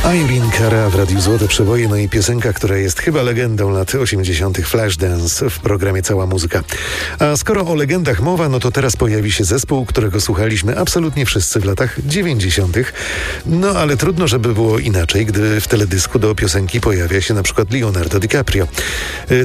Irene Cara w Radiu Złote Przeboje, no i piosenka, która jest chyba legendą lat 80. Flashdance w programie Cała Muzyka. A skoro o legendach mowa, no to teraz pojawi się zespół, którego słuchaliśmy absolutnie wszyscy w latach 90. No ale trudno, żeby było inaczej, gdy w teledysku do piosenki pojawia się na przykład Leonardo DiCaprio.